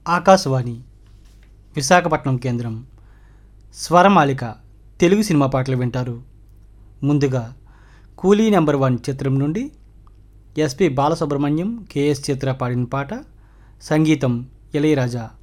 ఆకాశవాణి విశాఖపట్నం కేంద్రం స్వరమాలిక తెలుగు సినిమా పాటలు వింటారు. ముందుగా కూలీ నెంబర్ 1 చిత్రం నుండి ఎస్పి బాలసుబ్రహ్మణ్యం, కెఎస్ చిత్ర పాడిన పాట. సంగీతం ఇళయరాజా.